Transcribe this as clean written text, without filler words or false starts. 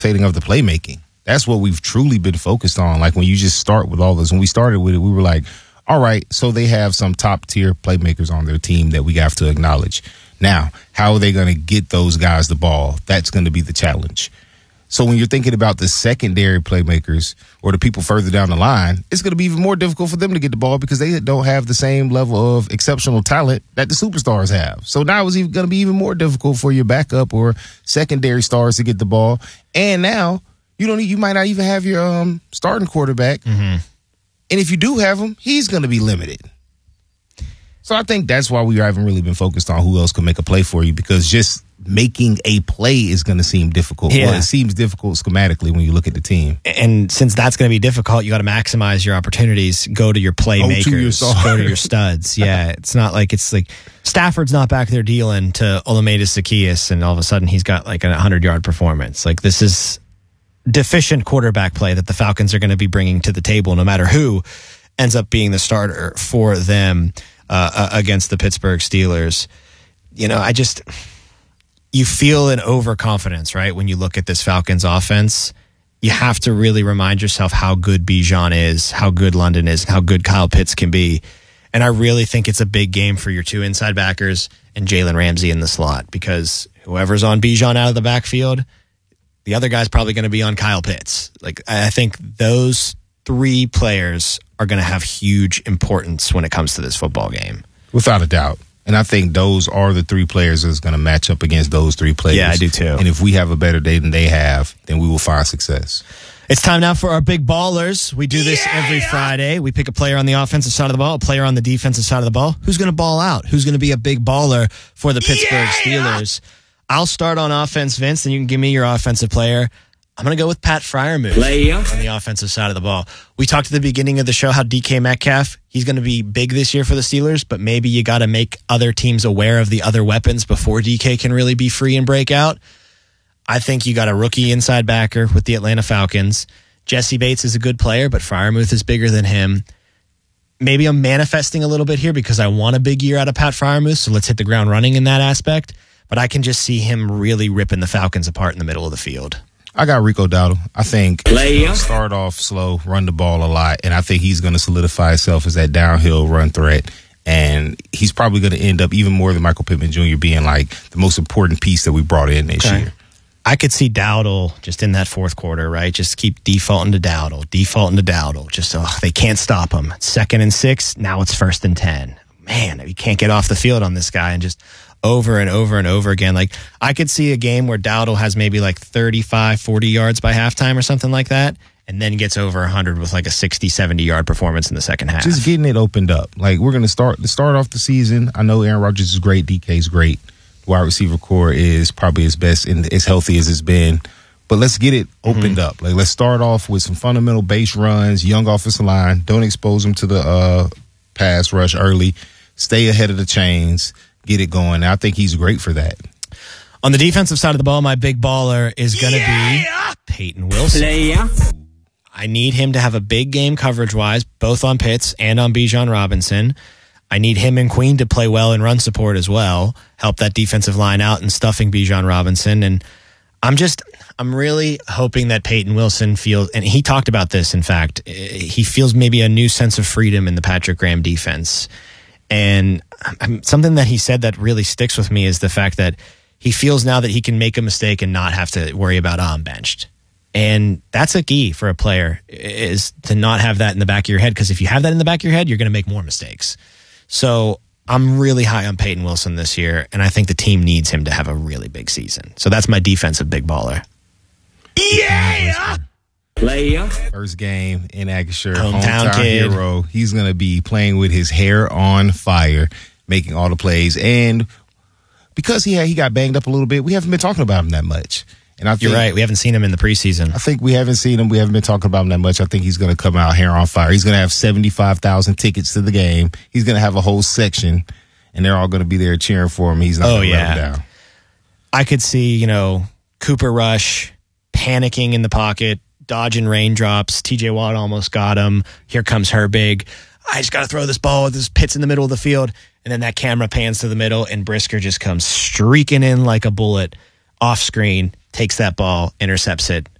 of the playmaking. That's what we've truly been focused on. Like when you just start with all this, when we started with it, we were like, all right, so they have some top tier playmakers on their team that we have to acknowledge. Now, how are they going to get those guys the ball? That's going to be the challenge. So when you're thinking about the secondary playmakers or the people further down the line, it's going to be even more difficult for them to get the ball because they don't have the same level of exceptional talent that the superstars have. So now it's going to be even more difficult for your backup or secondary stars to get the ball. And now you might not even have your starting quarterback. Mm-hmm. And if you do have him, he's going to be limited. So I think that's why we haven't really been focused on who else can make a play for you, because just making a play is going to seem difficult. Yeah. Well, it seems difficult schematically when you look at the team. And since that's going to be difficult, you got to maximize your opportunities. Go to your playmakers. Go to your studs. Yeah, it's like Stafford's not back there dealing to Olamide Zaccheaus, and all of a sudden he's got like a 100-yard performance. Like, this is deficient quarterback play that the Falcons are going to be bringing to the table, no matter who ends up being the starter for them against the Pittsburgh Steelers. You feel an overconfidence, right? When you look at this Falcons offense, you have to really remind yourself how good Bijan is, how good London is, how good Kyle Pitts can be. And I really think it's a big game for your two inside backers and Jalen Ramsey in the slot, because whoever's on Bijan out of the backfield, the other guy's probably going to be on Kyle Pitts. Like, I think those three players are going to have huge importance when it comes to this football game. Without a doubt. And I think those are the three players that's going to match up against those three players. Yeah, I do too. And if we have a better day than they have, then we will find success. It's time now for our big ballers. We do this every Friday. We pick a player on the offensive side of the ball, a player on the defensive side of the ball. Who's going to ball out? Who's going to be a big baller for the Pittsburgh Steelers? I'll start on offense, Vince, and you can give me your offensive player. I'm going to go with Pat Freiermuth on the offensive side of the ball. We talked at the beginning of the show how DK Metcalf, he's going to be big this year for the Steelers, but maybe you got to make other teams aware of the other weapons before DK can really be free and break out. I think you got a rookie inside backer with the Atlanta Falcons. Jesse Bates is a good player, but Freiermuth is bigger than him. Maybe I'm manifesting a little bit here because I want a big year out of Pat Freiermuth, so let's hit the ground running in that aspect. But I can just see him really ripping the Falcons apart in the middle of the field. I got Rico Dowdle. I think start off slow, run the ball a lot, and I think he's going to solidify himself as that downhill run threat. And he's probably going to end up even more than Michael Pittman Jr. being like the most important piece that we brought in this year. I could see Dowdle just in that fourth quarter, right? Just keep defaulting to Dowdle. Just they can't stop him. 2nd and 6, now it's 1st and 10. Man, you can't get off the field on this guy, and just over and over and over again. Like, I could see a game where Dowdle has maybe like 35, 40 yards by halftime or something like that, and then gets over 100 with like a 60, 70-yard performance in the second half. Just getting it opened up. Like, we're going to start off the season. I know Aaron Rodgers is great. DK's great. The wide receiver core is probably his best and as healthy as it's been. But let's get it opened up. Like, let's start off with some fundamental base runs, young offensive line. Don't expose them to the pass rush early. Stay ahead of the chains. Get it going. I think he's great for that. On the defensive side of the ball, my big baller is going to be Peyton Wilson. I need him to have a big game coverage-wise, both on Pitts and on Bijan Robinson. I need him and Queen to play well in run support as well, help that defensive line out and stuffing Bijan Robinson. And I'm really hoping that Peyton Wilson feels, and he talked about this, in fact, he feels maybe a new sense of freedom in the Patrick Graham defense. And something that he said that really sticks with me is the fact that he feels now that he can make a mistake and not have to worry about, I'm benched. And that's a key for a player, is to not have that in the back of your head, because if you have that in the back of your head, you're going to make more mistakes. So I'm really high on Peyton Wilson this year, and I think the team needs him to have a really big season. So that's my defensive big baller. Yeah! First game in Acrisure, hometown hero. He's going to be playing with his hair on fire, making all the plays. And because he got banged up a little bit, we haven't been talking about him that much. And I think, you're right. We haven't seen him in the preseason. I think we haven't seen him. We haven't been talking about him that much. I think he's going to come out hair on fire. He's going to have 75,000 tickets to the game. He's going to have a whole section, and they're all going to be there cheering for him. He's not going to let him down. I could see, Cooper Rush panicking in the pocket, dodging raindrops. TJ Watt almost got him. Here comes Herbig. I just got to throw this ball. This Pitts in the middle of the field. And then that camera pans to the middle, and Brisker just comes streaking in like a bullet off screen, takes that ball, intercepts it,